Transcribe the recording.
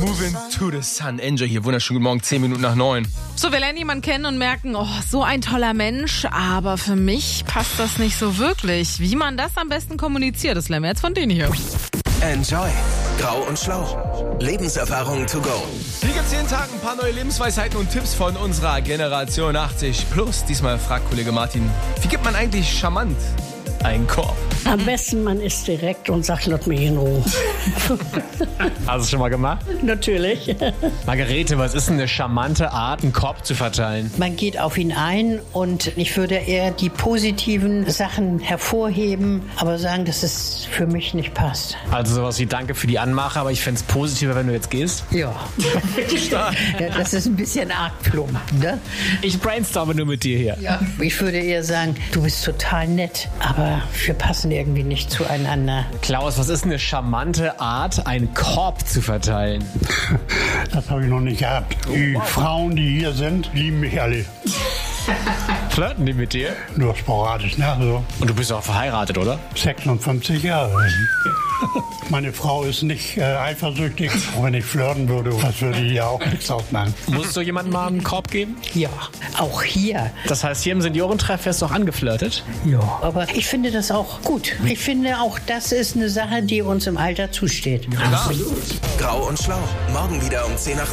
Moving to the Sun. Enjoy hier. Wunderschönen guten Morgen, 10 Minuten nach 9. So, wir lernen jemanden kennen und merken, oh, so ein toller Mensch, aber für mich passt das nicht so wirklich. Wie man das am besten kommuniziert, das lernen wir jetzt von denen hier. Enjoy. Grau und Schlau. Lebenserfahrung to go. Hier gibt's jeden Tag ein paar neue Lebensweisheiten und Tipps von unserer Generation 80 plus. Diesmal fragt Kollege Martin, wie gibt man eigentlich charmant einen Korb? Am besten, man ist direkt und sagt, lass mich in Ruhe. Hast du es schon mal gemacht? Natürlich. Margarete, was ist denn eine charmante Art, einen Korb zu verteilen? Man geht auf ihn ein und ich würde eher die positiven Sachen hervorheben, aber sagen, dass es für mich nicht passt. Also sowas wie Danke für die Anmache, aber ich fände es positiver, wenn du jetzt gehst. Ja. Ja, das ist ein bisschen arg plump, ne? Ich brainstorme nur mit dir hier. Ja. Ich würde eher sagen, du bist total nett, aber wir passen irgendwie nicht zueinander. Klaus, was ist eine charmante Art, einen Korb zu verteilen? Das habe ich noch nicht gehabt. Die Frauen, die hier sind, lieben mich alle. Flirten die mit dir? Nur sporadisch, ne? So Und du bist auch verheiratet, oder? 56 Jahre. Meine Frau ist nicht eifersüchtig. Und wenn ich flirten würde, das würde ihr auch nichts ausmachen. Musst du jemandem mal einen Korb geben? Ja, auch hier. Das heißt, hier im Seniorentreff wirst du auch angeflirtet? Ja. Aber ich finde das auch gut. Ich finde auch, das ist eine Sache, die uns im Alter zusteht. Grau und Schlau. Morgen wieder um 10 nach 9.